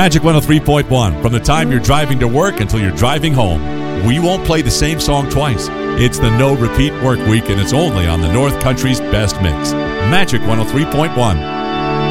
Magic 103.1, from the time you're driving to work until you're driving home. We won't play the same song twice. It's the No Repeat Work Week, and it's only on the North Country's best mix. Magic 103.1.